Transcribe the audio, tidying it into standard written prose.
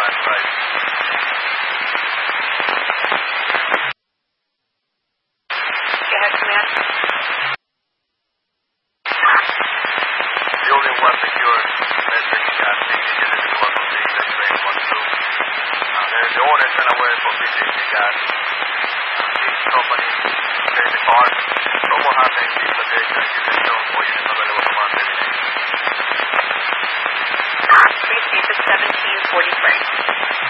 last night. Go ahead, command. Building 1 secured. Metric taking unit to 1 from the X-ray 1-2. The owner is unaware for busy gas. Each company carry the car. Trouble happened.